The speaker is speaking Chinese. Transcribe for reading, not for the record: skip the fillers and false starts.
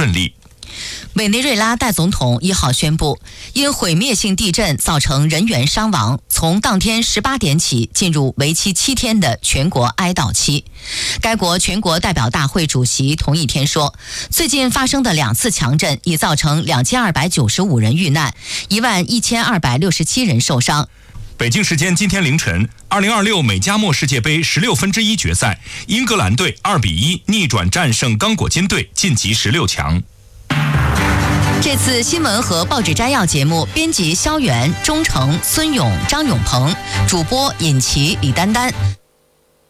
顺利。 委内瑞拉代总统1号宣布，因毁灭性地震造成人员伤亡，从当天18点起进入为期7天的全国哀悼期。该国全国代表大会主席同一天说，最近发生的2次强震已造成2295人遇难，11267人受伤。 北京时间今天凌晨，2026美加墨世界杯16分之一决赛，英格兰队2比1逆转战胜刚果金队，晋级16强。 这次新闻和报纸摘要节目，编辑肖元、钟诚、孙勇、张永鹏，主播尹琪、李丹丹。